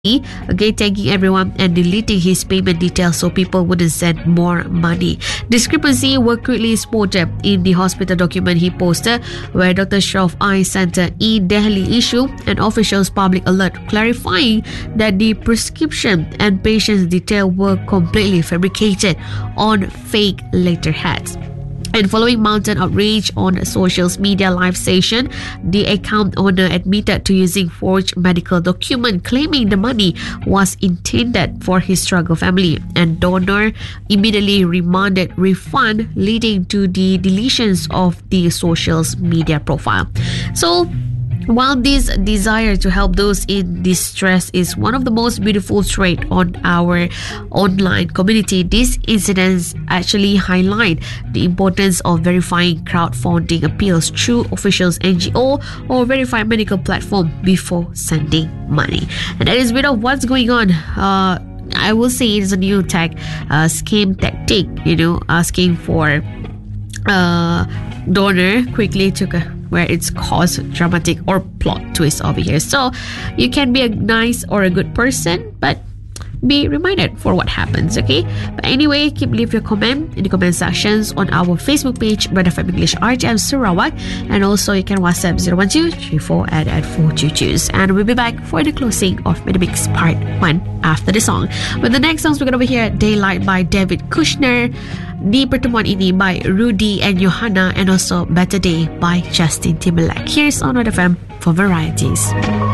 okay, thanking everyone and deleting his payment details so people wouldn't send more money. Discrepancy were quickly spotted in the hospital document he posted, where Dr. Shroff Eye Center in Delhi issued an official's public alert clarifying that the prescription and patient's detail were completely fabricated on fake letterheads. And following mountain outrage on social media live session, the account owner admitted to using forged medical document, claiming the money was intended for his struggle family, and donor immediately demanded refund, leading to the deletions of the social media profile. So, while this desire to help those in distress is one of the most beautiful traits on our online community, these incidents actually highlight the importance of verifying crowdfunding appeals through officials NGO or verified medical platform before sending money. And that is a bit of what's going on. I will say it is a new scam tactic, asking for donor quickly to where it's caused dramatic or plot twist over here. So you can be a nice or a good person, but be reminded for what happens, okay? But anyway, leave your comment in the comment sections on our Facebook page, Red FM English RTM Sarawak, and also you can WhatsApp 012-34 and we'll be back for the closing of Medimix Part 1 after the song. But the next songs we're going to hear Daylight by David Kushner, Di Pertemuan Ini by Rudy and Johanna, and also Better Day by Justin Timberlake. Here's on Red FM for varieties.